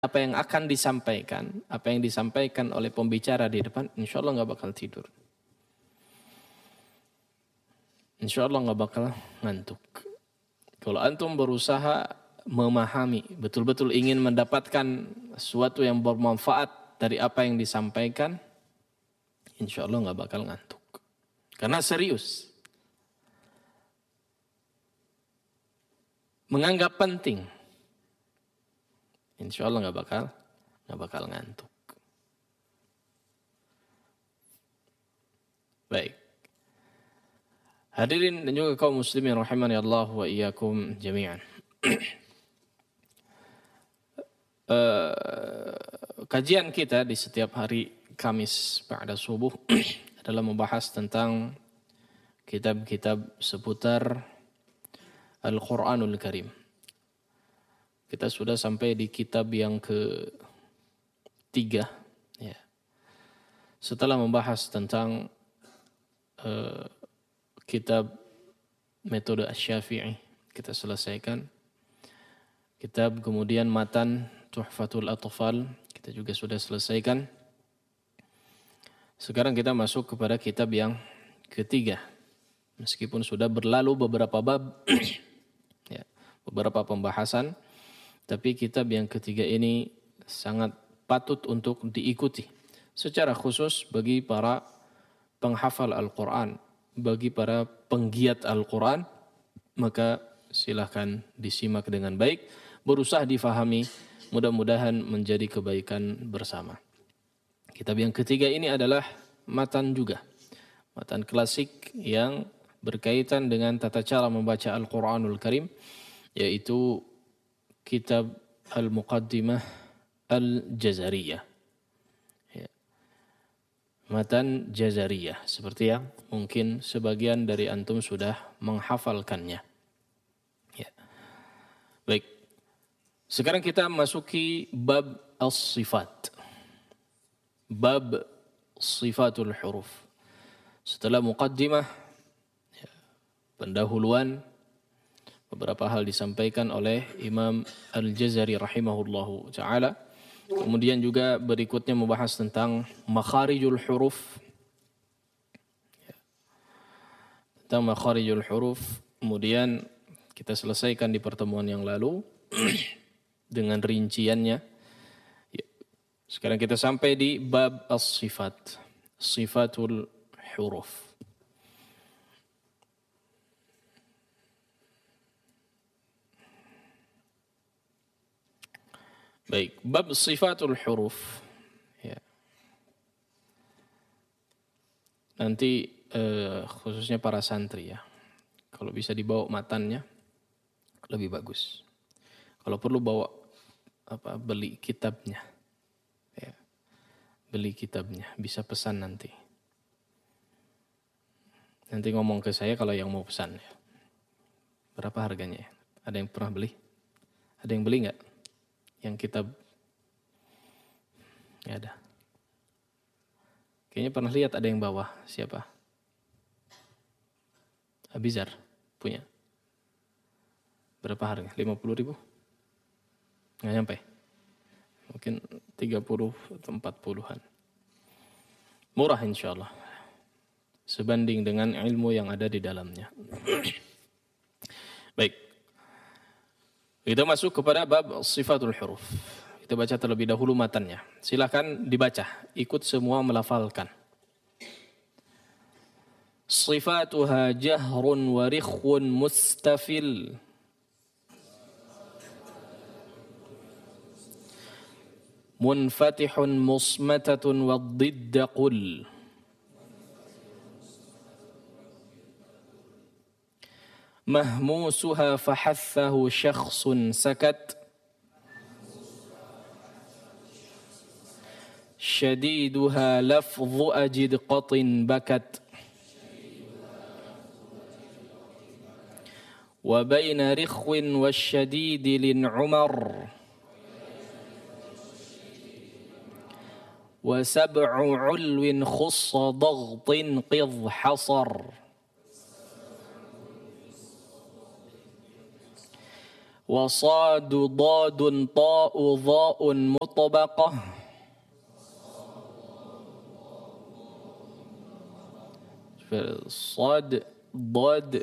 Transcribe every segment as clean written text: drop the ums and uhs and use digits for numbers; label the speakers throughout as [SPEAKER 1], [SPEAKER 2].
[SPEAKER 1] apa yang akan disampaikan, apa yang disampaikan oleh pembicara di depan, insya Allah nggak bakal tidur. Insya Allah nggak bakal ngantuk. Kalau antum berusaha memahami, betul-betul ingin mendapatkan sesuatu yang bermanfaat dari apa yang disampaikan, insya Allah nggak bakal ngantuk. Karena serius. Menganggap penting, insya Allah nggak bakal ngantuk. Baik. Hadirin dan juga kaum muslimin rahimani Allah wa iyyakum jami'an. Kajian kita di setiap hari Kamis ba'da subuh adalah membahas tentang kitab-kitab seputar Al-Quranul Karim. Kita sudah sampai di kitab yang ketiga. Ya. Setelah membahas tentang kitab metode Asy-Syafi'i, kita selesaikan. Kitab kemudian matan Tuhfatul Atfal, kita juga sudah selesaikan. Sekarang kita masuk kepada kitab yang ketiga. Meskipun sudah berlalu beberapa bab, ya, beberapa pembahasan, tapi kitab yang ketiga ini sangat patut untuk diikuti. Secara khusus bagi para penghafal Al-Quran, bagi para penggiat Al-Quran, maka silahkan disimak dengan baik, berusaha difahami, mudah-mudahan menjadi kebaikan bersama. Kitab yang ketiga ini adalah matan juga, matan klasik yang berkaitan dengan tata cara membaca Al-Quranul Karim, yaitu kitab Al-Muqaddimah Al-Jazariyah. Matan Jazariyah, seperti yang mungkin sebagian dari antum sudah menghafalkannya. Ya. Baik, sekarang kita masuki bab as-sifat. Bab sifatul huruf. Setelah muqaddimah, ya, pendahuluan, beberapa hal disampaikan oleh Imam Al-Jazari rahimahullahu ta'ala. Kemudian juga berikutnya membahas tentang makharijul huruf. Tentang makharijul huruf. Kemudian kita selesaikan di pertemuan yang lalu dengan rinciannya. Sekarang kita sampai di bab as-sifat. Sifatul huruf. Baik, bab sifatul huruf. Ya. Nanti khususnya para santri ya, kalau bisa dibawa matannya lebih bagus. Kalau perlu bawa beli kitabnya. Ya. Beli kitabnya, bisa pesan nanti. Nanti ngomong ke saya kalau yang mau pesan. Ya. Berapa harganya? Ada yang pernah beli? Ada yang beli nggak? Yang kitab nggak ada. Kayaknya pernah lihat ada yang bawa. Siapa? Abizar punya. Berapa harga? 50.000? Nggak nyampe. Mungkin 30 atau 40-an. Murah insya Allah. Sebanding dengan ilmu yang ada di dalamnya. Baik. Kita masuk kepada bab sifatul huruf. Kita baca terlebih dahulu matannya. Silakan dibaca, ikut semua melafalkan. Sifatuha jahrun wa rikhun mustafil. Munfatihun musmatatun wa dhidda qul. Mahmusuha fahathahu syakhsun sakat. Syadiduha lafzu ajid qatin bakat. Wa baina rikhwin wa syadidi lin umar. Wa sab'u ulwin khussa dhaghtin qidh hasar. وصاد ضاد طاء ظاء مطبقة صاد ضاد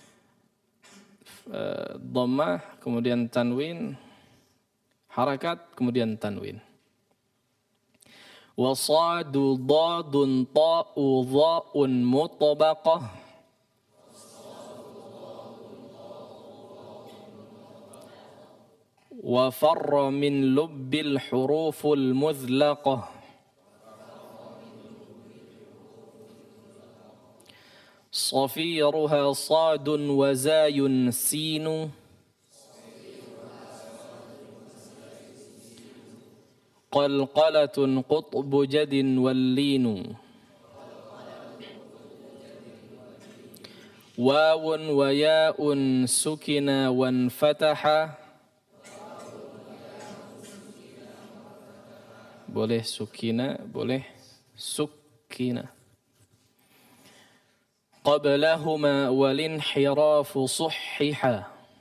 [SPEAKER 1] dhammah kemudian tanwin harakat kemudian tanwin wasadu dadun ta'u dha'un mutabaqah wa farra min lubbil huruful muzlaqah صفيرها صاد وزاي سين قلقلة قطب جد واللين واو وياء سكنا وانفتح boleh sukina boleh sukina قبلهما والانحراف صححا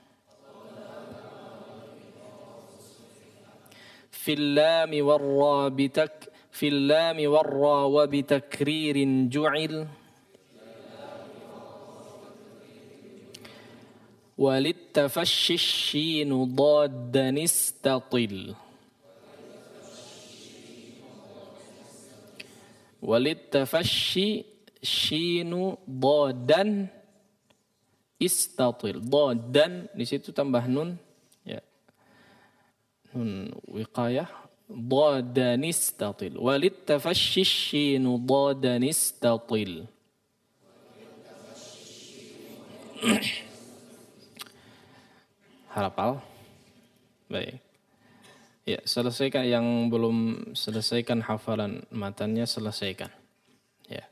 [SPEAKER 1] في اللام والراء وبتكرير جعل وللتفشي الشين ضادا استطل وللتفشي shinu dhadan istatil dhadan di situ tambah nun ya nun wiqayah dhadan istatil walit tafashshi shinu dhadan istatil hafal baik ya selesaikan yang belum selesaikan hafalan matannya selesaikan ya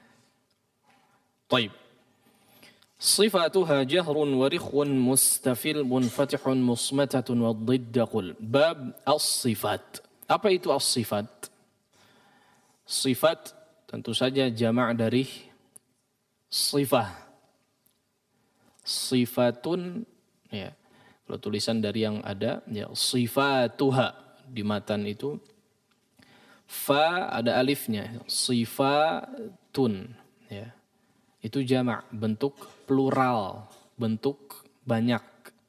[SPEAKER 1] طيب صفاتها جهر ورخو مستفل منفتح مصمتة والضد قل باب الصفات apa itu as-sifat sifat tentu saja jamak dari sifah sifatun ya kalau tulisan dari yang ada ya sifatuha di matan itu fa ada alifnya sifatun ya itu jamak, bentuk plural, bentuk banyak.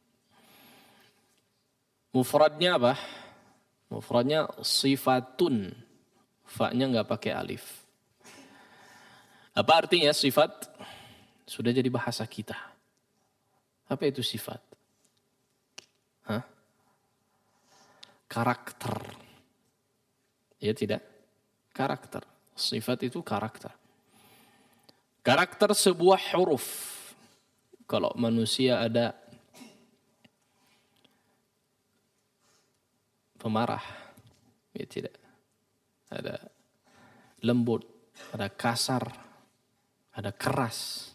[SPEAKER 1] Mufradnya apa? Mufradnya sifatun. Fa-nya enggak pakai alif. Apa artinya sifat? Sudah jadi bahasa kita. Apa itu sifat? Hah? Karakter. Ya tidak? Karakter. Sifat itu karakter. Karakter sebuah huruf. Kalau manusia ada pemarah, ya tidak. Ada lembut, ada kasar, ada keras.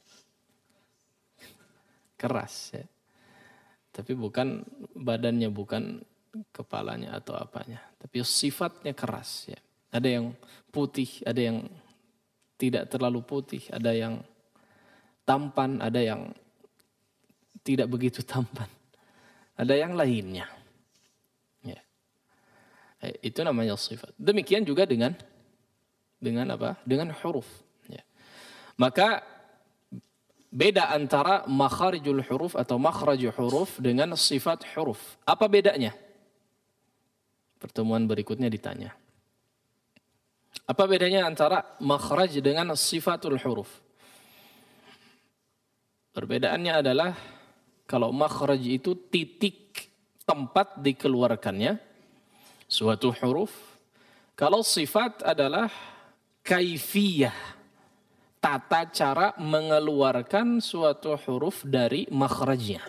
[SPEAKER 1] Keras ya. Tapi bukan badannya, bukan kepalanya atau apanya. Tapi sifatnya keras ya. Ada yang putih, ada yang tidak terlalu putih, ada yang tampan, ada yang tidak begitu tampan, ada yang lainnya. Ya. Itu namanya sifat. Demikian juga dengan apa? Dengan huruf. Ya. Maka beda antara makharijul huruf atau makhraju huruf dengan sifat huruf. Apa bedanya? Pertemuan berikutnya ditanya. Apa bedanya antara makhraj dengan sifatul huruf? Perbedaannya adalah kalau makhraj itu titik tempat dikeluarkannya suatu huruf. Kalau sifat adalah kaifiyah, tata cara mengeluarkan suatu huruf dari makhrajnya.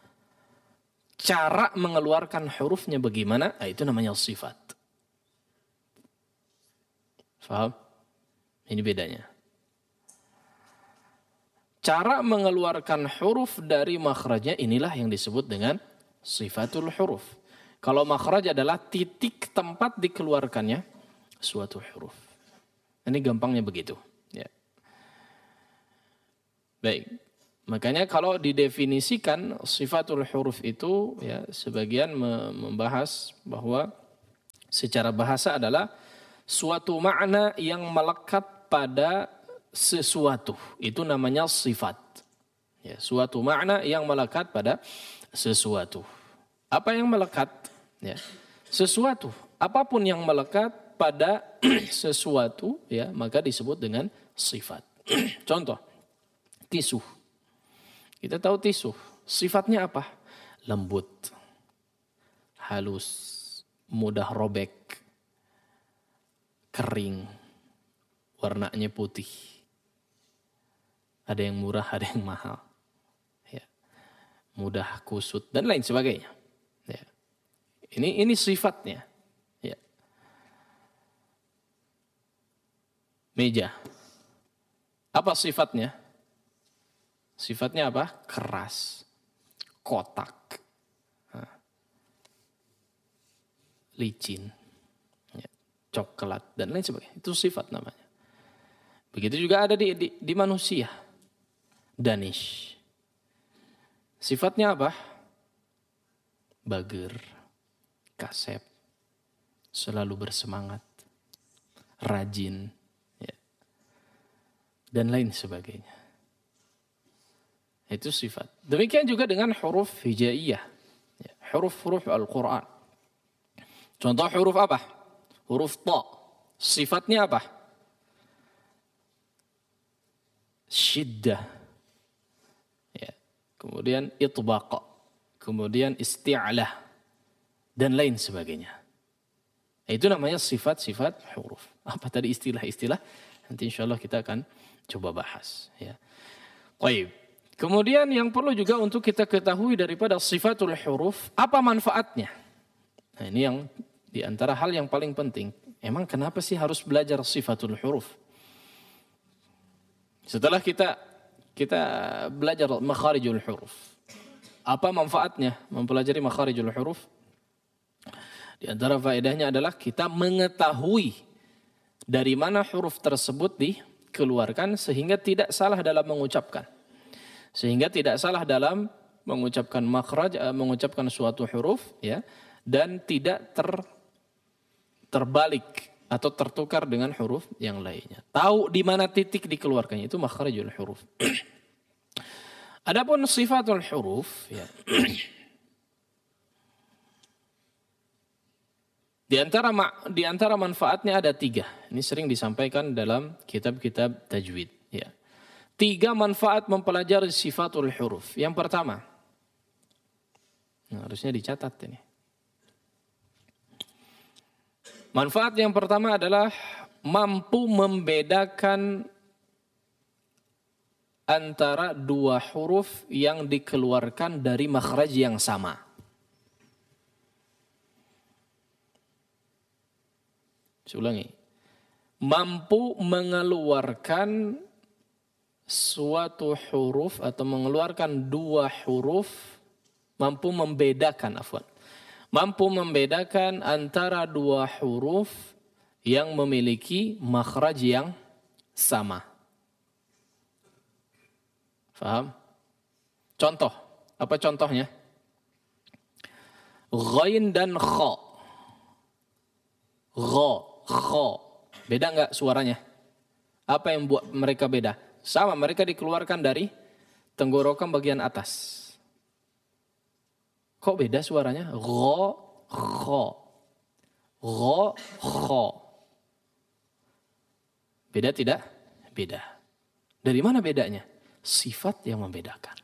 [SPEAKER 1] Cara mengeluarkan hurufnya bagaimana? Itu namanya sifat. Faham? Ini bedanya. Cara mengeluarkan huruf dari makhrajnya inilah yang disebut dengan sifatul huruf. Kalau makhraj adalah titik tempat dikeluarkannya suatu huruf. Ini gampangnya begitu. Ya. Baik. Makanya kalau didefinisikan sifatul huruf itu ya sebagian membahas bahwa secara bahasa adalah suatu makna yang melekat pada sesuatu. Itu namanya sifat. Ya, suatu makna yang melekat pada sesuatu. Apa yang melekat? Ya, sesuatu. Apapun yang melekat pada sesuatu ya maka disebut dengan sifat. Contoh, tisu. Kita tahu tisu, sifatnya apa? Lembut, halus, mudah robek, kering, warnanya putih. Ada yang murah, ada yang mahal. Ya. Mudah kusut dan lain sebagainya. Ya. Ini sifatnya. Ya. Meja. Apa sifatnya? Sifatnya apa? Keras, kotak, licin, ya, coklat, dan lain sebagainya. Itu sifat namanya. Begitu juga ada di manusia. Danish. Sifatnya apa? Bager, kasep, selalu bersemangat, rajin, ya, dan lain sebagainya. Itu sifat. Demikian juga dengan huruf hijaiyah. Huruf-huruf Al-Quran. Contoh huruf apa? Huruf ta. Sifatnya apa? Syiddah. Ya. Kemudian itbaq. Kemudian isti'lah. Dan lain sebagainya. Itu namanya sifat-sifat huruf. Apa tadi istilah-istilah? Nanti insya Allah kita akan coba bahas. Ya. Baik. Kemudian yang perlu juga untuk kita ketahui daripada sifatul huruf, apa manfaatnya? Nah, ini yang di antara hal yang paling penting. Emang kenapa sih harus belajar sifatul huruf? Setelah kita belajar makharijul huruf, apa manfaatnya mempelajari makharijul huruf? Di antara faedahnya adalah kita mengetahui dari mana huruf tersebut dikeluarkan sehingga tidak salah dalam mengucapkan. Sehingga tidak salah dalam mengucapkan makhraj, mengucapkan suatu huruf, ya, dan tidak terbalik atau tertukar dengan huruf yang lainnya. Tahu di mana titik dikeluarkannya, itu makharijul huruf. Adapun sifatul huruf, ya, di antara manfaatnya ada 3. Ini sering disampaikan dalam kitab-kitab tajwid. Ya. 3 manfaat mempelajari sifatul huruf. Yang pertama, harusnya dicatat ini. Manfaat yang pertama adalah mampu membedakan antara 2 huruf yang dikeluarkan dari makhraj yang sama. Saya ulangi. Mampu mengeluarkan suatu huruf atau mengeluarkan 2 huruf, mampu membedakan antara 2 huruf yang memiliki makhraj yang sama. Faham? Contoh, apa contohnya? Ghain dan kha. Gha, kha. Beda enggak suaranya? Apa yang buat mereka beda? Sama, mereka dikeluarkan dari tenggorokan bagian atas. Kok beda suaranya? Gha, kha. Gha, kha. Beda tidak? Beda. Dari mana bedanya? Sifat yang membedakan.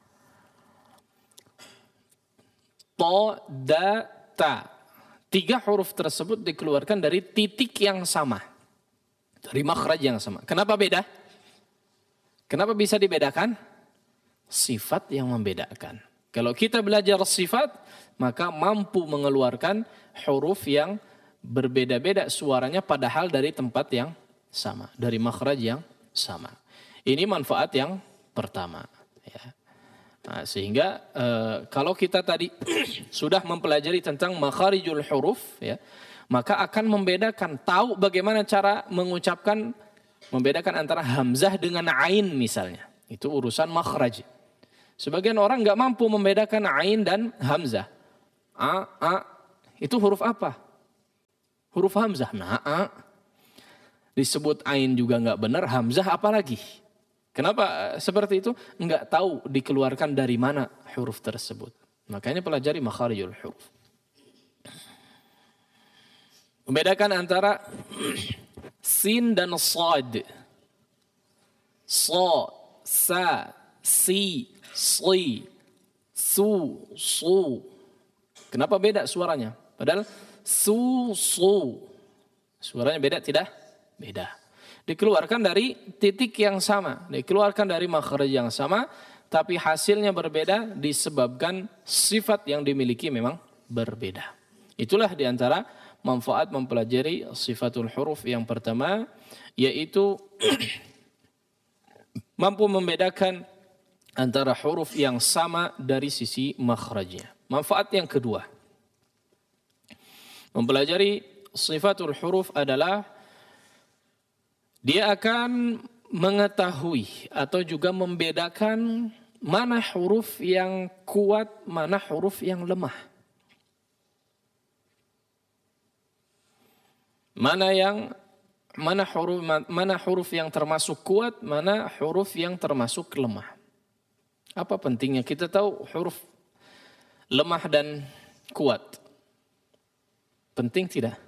[SPEAKER 1] Ta, da, ta. 3 huruf tersebut dikeluarkan dari titik yang sama. Dari makhraj yang sama. Kenapa beda? Kenapa bisa dibedakan? Sifat yang membedakan. Kalau kita belajar sifat, maka mampu mengeluarkan huruf yang berbeda-beda suaranya padahal dari tempat yang sama. Dari makhraj yang sama. Ini manfaat yang pertama. Ya. Nah, sehingga kalau kita tadi sudah mempelajari tentang makharijul huruf, ya, maka akan membedakan, tahu bagaimana cara mengucapkan, membedakan antara hamzah dengan ain misalnya. Itu urusan makhraj. Sebagian orang nggak mampu membedakan ain dan hamzah. A, itu huruf apa? Huruf hamzah. Nah, a. Disebut ain juga nggak benar, hamzah apalagi. Kenapa seperti itu? Nggak tahu dikeluarkan dari mana huruf tersebut. Makanya pelajari makharijul huruf. Membedakan antara sin dan sad. So, sa, si, si, su. Kenapa beda suaranya? Padahal su. Suaranya beda tidak? Beda. Dikeluarkan dari titik yang sama, dikeluarkan dari makhraj yang sama, tapi hasilnya berbeda disebabkan sifat yang dimiliki memang berbeda. Itulah diantara manfaat mempelajari sifatul huruf yang pertama, yaitu mampu membedakan antara huruf yang sama dari sisi makhrajnya. Manfaat yang kedua, mempelajari sifatul huruf adalah dia akan mengetahui atau juga membedakan mana huruf yang kuat, mana huruf yang lemah. Mana huruf yang termasuk kuat, mana huruf yang termasuk lemah. Apa pentingnya kita tahu huruf lemah dan kuat? Penting tidak?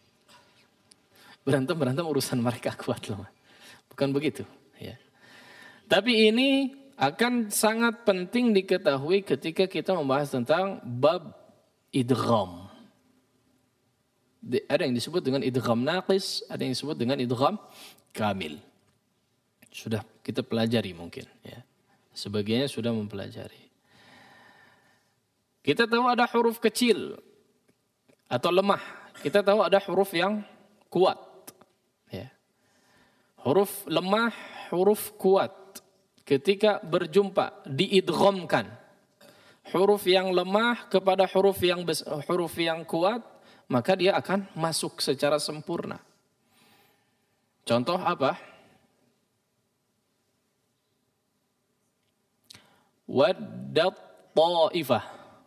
[SPEAKER 1] Berantem urusan mereka kuat lemah. Bukan begitu. Ya. Tapi ini akan sangat penting diketahui ketika kita membahas tentang bab idgham. Ada yang disebut dengan idgham naqis, ada yang disebut dengan idgham kamil. Sudah kita pelajari mungkin. Ya. Sebagiannya sudah mempelajari. Kita tahu ada huruf kecil atau lemah. Kita tahu ada huruf yang kuat. Ya. Huruf lemah, huruf kuat. Ketika berjumpa, diidghamkan. Huruf yang lemah kepada huruf yang kuat, maka dia akan masuk secara sempurna. Contoh apa? Waddat ta'ifah.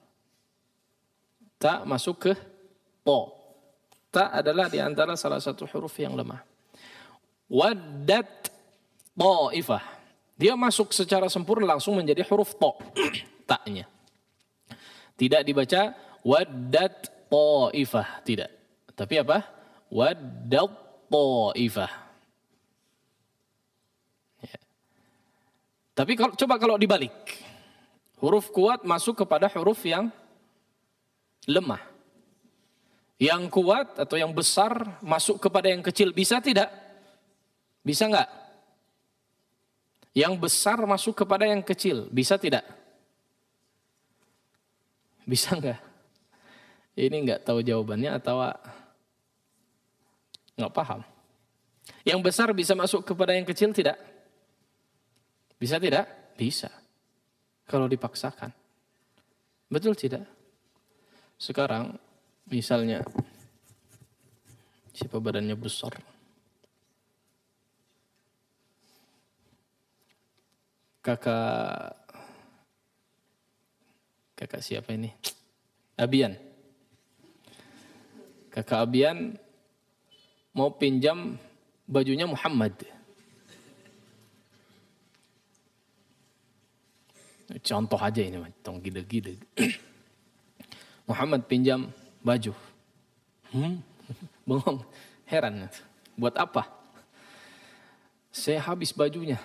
[SPEAKER 1] Ta masuk ke to. Ta adalah di antara salah satu huruf yang lemah. Waddat ta'ifah. Dia masuk secara sempurna langsung menjadi huruf to. Ta-nya. Tidak dibaca waddat ta'ifah. Tidak. Tapi apa? Waddat ta'ifah. Ya. Tapi coba kalau dibalik. Huruf kuat masuk kepada huruf yang lemah. Yang kuat atau yang besar masuk kepada yang kecil. Bisa tidak? Bisa enggak? Yang besar masuk kepada yang kecil. Bisa tidak? Bisa enggak? Ini enggak tahu jawabannya atau enggak paham. Yang besar bisa masuk kepada yang kecil tidak? Bisa tidak? Bisa. Kalau dipaksakan. Betul tidak? Sekarang misalnya siapa badannya besar? Kakak siapa ini? Abian. Kakak Abian mau pinjam bajunya Muhammad. Contoh aja ini, tong gede-gede. Muhammad pinjam baju. Bengong, heran. Buat apa? Saya habis bajunya.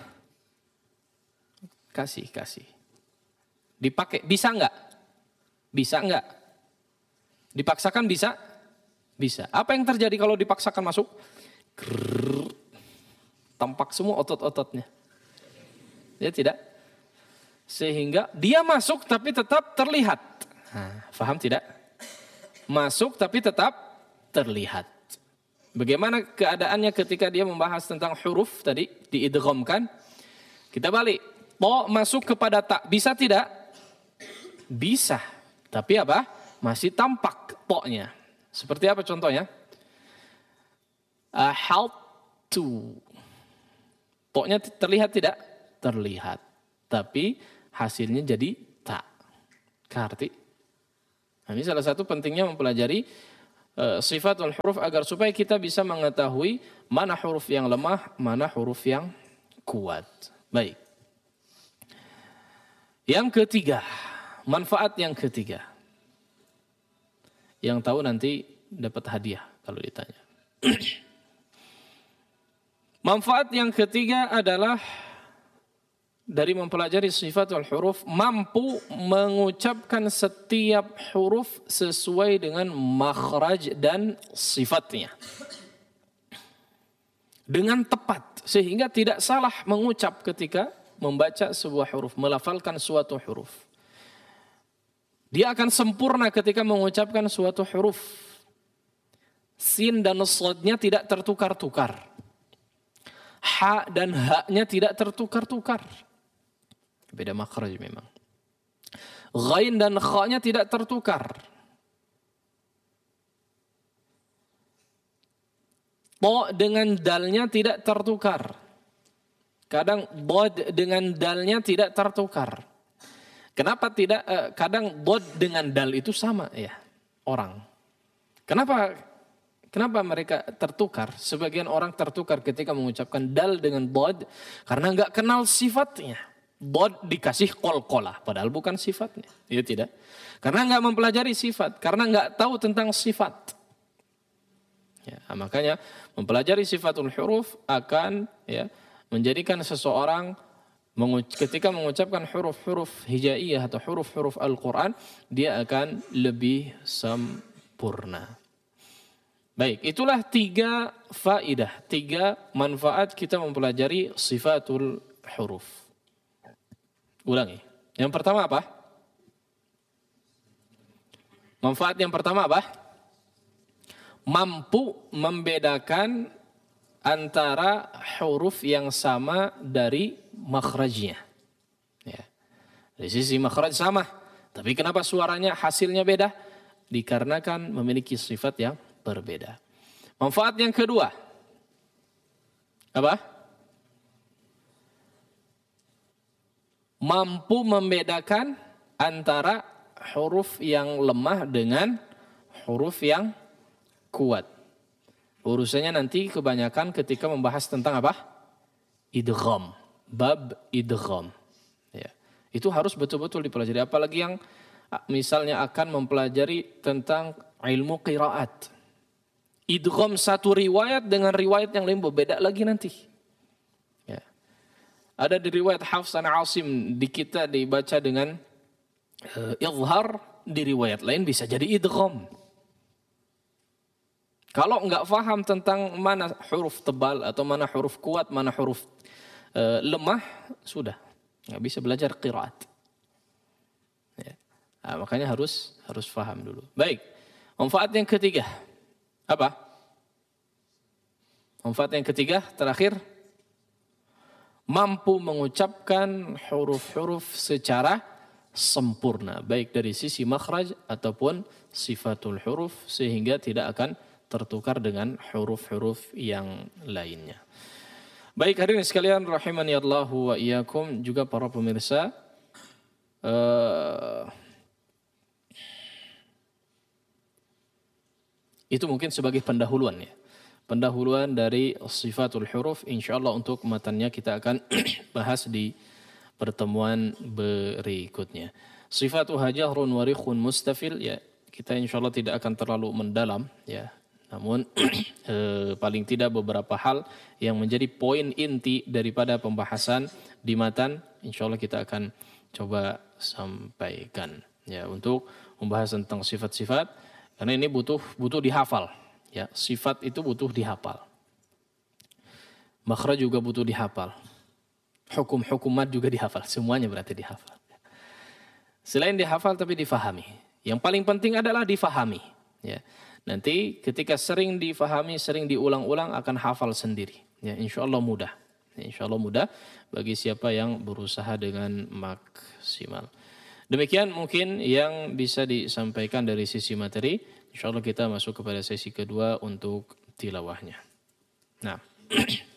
[SPEAKER 1] Kasih. Dipakai, bisa enggak? Bisa enggak? Dipaksakan bisa? Bisa. Apa yang terjadi kalau dipaksakan masuk? Grrr, tampak semua otot-ototnya. Ya tidak? Sehingga dia masuk tapi tetap terlihat. Faham tidak? Masuk tapi tetap terlihat. Bagaimana keadaannya ketika dia membahas tentang huruf tadi, diidghamkan? Kita balik. To masuk kepada tak. Bisa tidak? Bisa. Tapi apa? Masih tampak to-nya. Seperti apa contohnya? How to. To-nya terlihat tidak? terlihat. Tapi hasilnya jadi ta. Karti. Nah, ini salah satu pentingnya mempelajari sifatul huruf agar supaya kita bisa mengetahui mana huruf yang lemah, mana huruf yang kuat. Baik. Yang ketiga, manfaat yang ketiga. Yang tahu nanti dapat hadiah kalau ditanya. Manfaat yang ketiga adalah dari mempelajari sifatul huruf, mampu mengucapkan setiap huruf sesuai dengan makhraj dan sifatnya. Dengan tepat, sehingga tidak salah mengucap ketika membaca sebuah huruf, melafalkan suatu huruf. Dia akan sempurna ketika mengucapkan suatu huruf. Sin dan sodnya tidak tertukar-tukar. Ha dan haknya tidak tertukar-tukar. Beda makhraj memang. Ghain dan kha-nya tidak tertukar. To dengan dalnya tidak tertukar. Kadang bod dengan dalnya tidak tertukar. Kenapa tidak? Kadang bod dengan dal itu sama ya orang. Kenapa mereka tertukar? Sebagian orang tertukar ketika mengucapkan dal dengan bod karena nggak kenal sifatnya. Bod dikasih kol-kolah padahal bukan sifatnya. Ya tidak. Karena nggak mempelajari sifat. Karena nggak tahu tentang sifat. Ya, makanya mempelajari sifatul huruf akan ya menjadikan seseorang ketika mengucapkan huruf-huruf hijaiyah atau huruf-huruf Al-Quran, dia akan lebih sempurna. Baik, itulah 3 faidah, 3 manfaat kita mempelajari sifatul huruf. Ulangi. Yang pertama apa? Manfaat yang pertama apa? Mampu membedakan antara huruf yang sama dari makhrajnya. Ya. Dari sisi makhraj sama, tapi kenapa suaranya hasilnya beda? Dikarenakan memiliki sifat yang berbeda. Manfaat yang kedua, apa? Mampu membedakan antara huruf yang lemah dengan huruf yang kuat. Urusannya nanti kebanyakan ketika membahas tentang apa? Idgham. Bab idgham. Ya. Itu harus betul-betul dipelajari. Apalagi yang misalnya akan mempelajari tentang ilmu qiraat. Idgham satu riwayat dengan riwayat yang lain berbeda lagi nanti. Ya. Ada di riwayat Hafs an Asim di kita dibaca dengan izhar, di riwayat lain bisa jadi idgham. Kalau enggak paham tentang mana huruf tebal atau mana huruf kuat, mana huruf lemah, sudah enggak bisa belajar qiraat. Ya. Nah, makanya harus paham dulu. Baik. Manfaat yang ketiga. Apa? Manfaat yang ketiga terakhir, mampu mengucapkan huruf-huruf secara sempurna, baik dari sisi makhraj ataupun sifatul huruf, sehingga tidak akan tertukar dengan huruf-huruf yang lainnya. Baik hadirin sekalian rahimani Allah wa iyyakum, juga para pemirsa, itu mungkin sebagai pendahuluan ya. Pendahuluan dari sifatul huruf, insyaallah untuk matannya kita akan bahas di pertemuan berikutnya. Sifatuha jahrun wa rikhun mustafil, ya kita insyaallah tidak akan terlalu mendalam ya. Namun paling tidak beberapa hal yang menjadi poin inti daripada pembahasan di matan, insyaallah kita akan coba sampaikan ya, untuk membahas tentang sifat-sifat, karena ini butuh dihafal ya. Sifat itu butuh dihafal, makhraj juga butuh dihafal, hukum-hukumat juga dihafal, semuanya berarti dihafal. Selain dihafal tapi difahami. Yang paling penting adalah difahami ya. Nanti ketika sering difahami, sering diulang-ulang akan hafal sendiri. Ya, insyaallah mudah. Ya, insyaallah mudah bagi siapa yang berusaha dengan maksimal. Demikian mungkin yang bisa disampaikan dari sisi materi. Insyaallah kita masuk kepada sesi kedua untuk tilawahnya. Nah.